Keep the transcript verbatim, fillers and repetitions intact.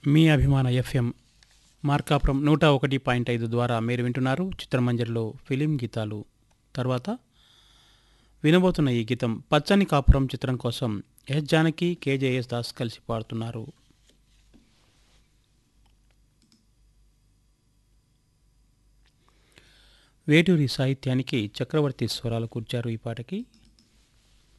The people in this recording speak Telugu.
మీ అభిమాన ఎఫ్ఎం మార్కాపురం నూట ఒకటి పాయింట్ ఐదు ద్వారా మీరు వింటున్నారు చిత్రమంజరిలో ఫిలిం గీతాలు. తర్వాత వినబోతున్న ఈ గీతం పచ్చని కాపురం చిత్రం కోసం ఎస్ జానకి, కేజేఎస్ దాస్ కలిసి పాడుతున్నారు. వేటూరి సాహిత్యానికి చక్రవర్తి స్వరాలు కూర్చారు ఈ పాటకి.